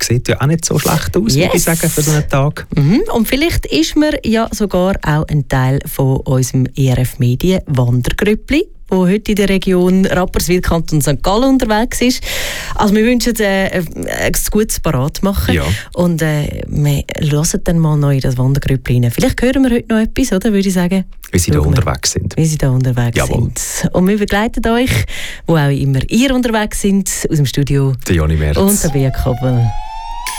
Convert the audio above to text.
sieht ja auch nicht so schlecht aus, würde ich sagen, für so einen Tag. Und vielleicht ist man ja sogar auch ein Teil von unserem ERF Medien Wandergrüppli, wo heute in der Region Rapperswil, Kanton St. Gallen unterwegs ist. Also wir wünschen ein gutes Parat machen. Ja. Und wir hören dann mal noch in das Wandergrüppli rein. Vielleicht hören wir heute noch etwas, oder, würde ich sagen. Wie sie da unterwegs sind. Wie sie da unterwegs sind. Und wir begleiten euch, wo auch immer ihr unterwegs sind, aus dem Studio. Der Joni Merz. Und der Bea Koppel.